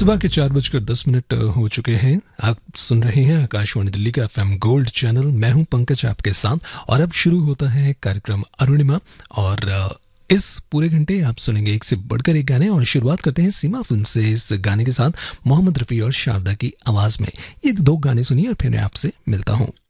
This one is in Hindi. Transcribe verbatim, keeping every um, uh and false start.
सुबह के चार बजकर दस मिनट हो चुके हैं। आप सुन रहे हैं आकाशवाणी दिल्ली का एफएम गोल्ड चैनल। मैं हूं पंकज आपके साथ और अब शुरू होता है कार्यक्रम अरुणिमा। और इस पूरे घंटे आप सुनेंगे एक से बढ़कर एक गाने और शुरुआत करते हैं सीमा फिल्म से इस गाने के साथ मोहम्मद रफ़ी और शारदा की आवाज़ में। ये दो गाने सुनिए और फिर मैं आपसे मिलता हूँ।